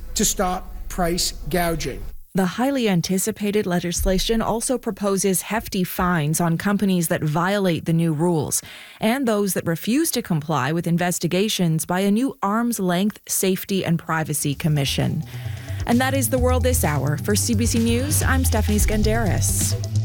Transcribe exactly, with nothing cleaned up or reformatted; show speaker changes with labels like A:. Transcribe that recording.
A: to stop price gouging.
B: The highly anticipated legislation also proposes hefty fines on companies that violate the new rules and those that refuse to comply with investigations by a new arm's-length safety and privacy commission. And that is the world this hour. For C B C News, I'm Stephanie Skandaris.